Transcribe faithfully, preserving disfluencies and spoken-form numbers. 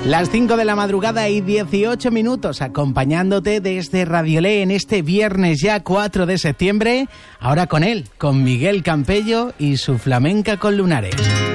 Las cinco de la madrugada y dieciocho minutos, acompañándote desde Radiolé en este viernes ya cuatro de septiembre, ahora con él, con Miguel Campello y su flamenca con lunares.